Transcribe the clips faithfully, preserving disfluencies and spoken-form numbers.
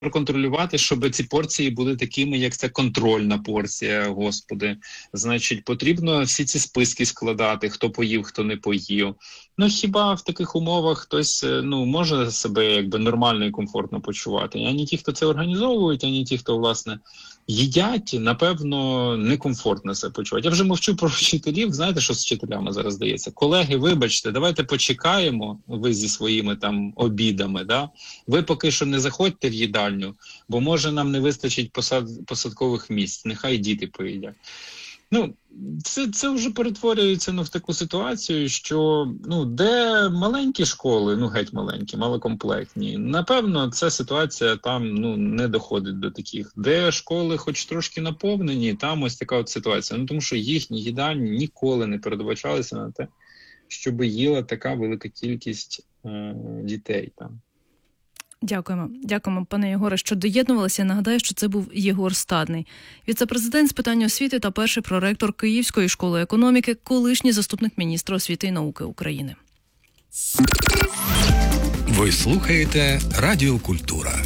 проконтролювати, щоб ці порції були такими, як це контрольна порція, господи. Значить, потрібно всі ці списки складати, хто поїв, хто не поїв. Ну, хіба в таких умовах хтось, ну, може себе якби нормально і комфортно почувати? Ані ті, хто це організовують, ані ті, хто, власне, їдять, напевно, некомфортно себе почувати. Я вже мовчу про вчителів. Знаєте, що з вчителями зараз здається? Колеги, вибачте, давайте почекаємо, ви зі своїми там обідами, да? Ви поки що не заходьте в їдальню, бо може нам не вистачить посад... посадкових місць, нехай діти поїдять. Ну, це, це вже перетворюється, ну, в таку ситуацію, що, ну, де маленькі школи, ну, геть маленькі, малокомплектні, напевно, ця ситуація там, ну, не доходить до таких. Де школи хоч трошки наповнені, там ось така от ситуація. Ну, тому що їхні їдальні ніколи не передбачалися на те, щоб їла така велика кількість е- дітей там. Дякуємо. Дякуємо, пане Єгоре, що доєднувалися. Нагадаю, що це був Єгор Стадний. Віце-президент з питань освіти та перший проректор Київської школи економіки, колишній заступник міністра освіти і науки України. Ви слухаєте Радіо Культура.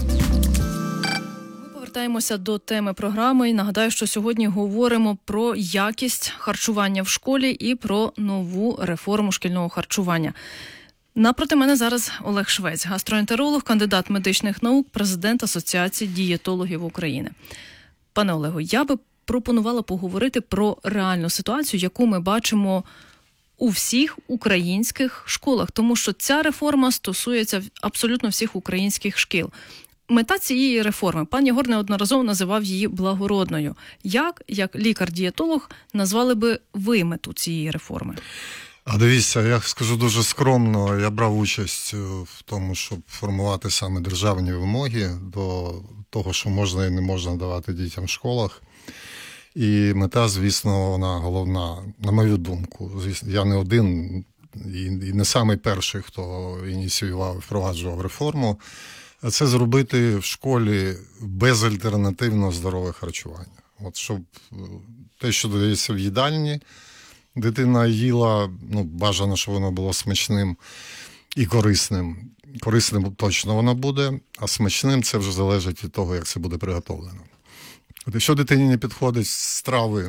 Ми повертаємося до теми програми і нагадаю, що сьогодні говоримо про якість харчування в школі і про нову реформу шкільного харчування. Напроти мене зараз Олег Швець, гастроентеролог, кандидат медичних наук, президент Асоціації дієтологів України. Пане Олегу, я би пропонувала поговорити про реальну ситуацію, яку ми бачимо у всіх українських школах, тому що ця реформа стосується абсолютно всіх українських шкіл. Мета цієї реформи, пан Єгор неодноразово називав її благородною. Як, як лікар-дієтолог, назвали би ви мету цієї реформи? А дивіться, я скажу дуже скромно, я брав участь в тому, щоб формувати саме державні вимоги до того, що можна і не можна давати дітям в школах. І мета, звісно, вона головна, на мою думку. Звісно, я не один і не самий перший, хто ініціював і впроваджував реформу. А це зробити в школі безальтернативно здорове харчування. От щоб те, що додається в їдальні, дитина їла, ну, бажано, щоб воно було смачним і корисним. Корисним точно воно буде, а смачним це вже залежить від того, як це буде приготовлено. От якщо дитині не підходить страви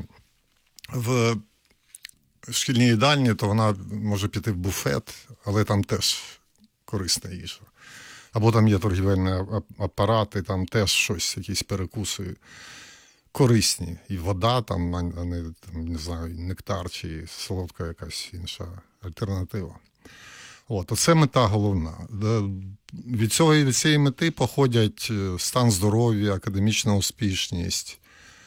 в шкільній їдальні, то вона може піти в буфет, але там теж корисна їжа. Або там є торгівельні апарати, там теж щось, якісь перекуси корисні. І вода, там, а не, там, не знаю, нектар чи солодка якась інша альтернатива. От, оце мета головна. Від цього і від цієї мети походять стан здоров'я, академічна успішність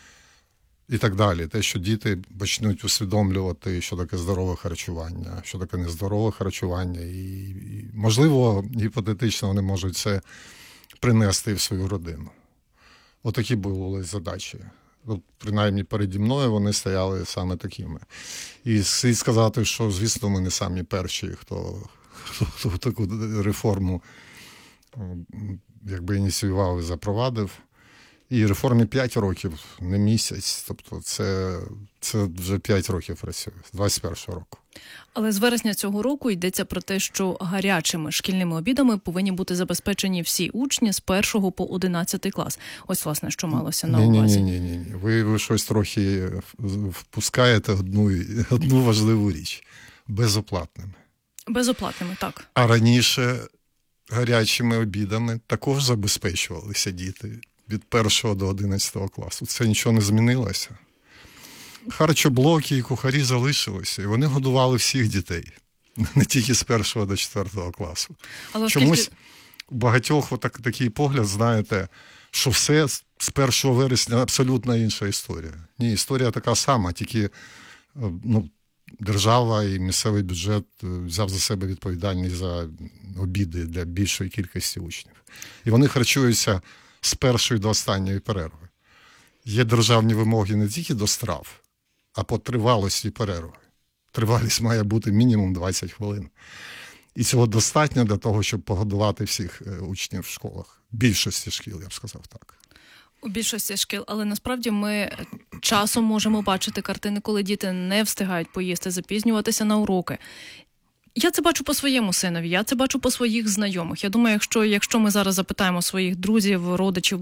і так далі. Те, що діти почнуть усвідомлювати, що таке здорове харчування, що таке нездорове харчування. І, і можливо, гіпотетично вони можуть це принести в свою родину. Отакі були задачі. Ну, принаймні переді мною вони стояли саме такими. І слід сказати, що, звісно, ми не самі перші, хто, хто, хто таку реформу якби ініціював і запровадив. І реформі п'ять років, не місяць. Тобто це, це вже п'ять років працює, з двадцять першого року. Але з вересня цього року йдеться про те, що гарячими шкільними обідами повинні бути забезпечені всі учні з першого по одинадцятий клас. Ось, власне, що малося на увазі. Ні-ні-ні, ви, ви щось трохи впускаєте одну, одну важливу річ. Безоплатними. Безоплатними, так. А раніше гарячими обідами також забезпечувалися діти від першого до одинадцятого класу. Це нічого не змінилося. Харчоблоки і кухарі залишилися, і вони годували всіх дітей, не тільки з першого до четвертого класу. Але чомусь скільки... у багатьох отак, такий погляд, знаєте, що все з першого вересня абсолютно інша історія. Ні, історія така сама, тільки ну, держава і місцевий бюджет взяв за себе відповідальність за обіди для більшої кількості учнів. І вони харчуються з першої до останньої перерви. Є державні вимоги не тільки до страв, а по тривалості перерви. Тривалість має бути мінімум двадцять хвилин. І цього достатньо для того, щоб погодувати всіх учнів в школах. Більшості шкіл, я б сказав так. У більшості шкіл, але насправді ми часом можемо бачити картини, коли діти не встигають поїсти, запізнюватися на уроки. Я це бачу по своєму синові, я це бачу по своїх знайомих. Я думаю, якщо, якщо ми зараз запитаємо своїх друзів, родичів,